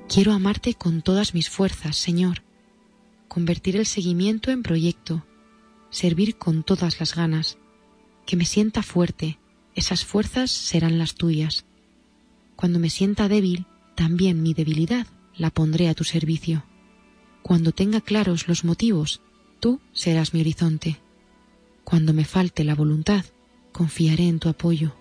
Quiero amarte con todas mis fuerzas, Señor, convertir el seguimiento en proyecto, servir con todas las ganas, que me sienta fuerte, esas fuerzas serán las tuyas. Cuando me sienta débil, también mi debilidad la pondré a tu servicio. Cuando tenga claros los motivos, tú serás mi horizonte. Cuando me falte la voluntad, confiaré en tu apoyo.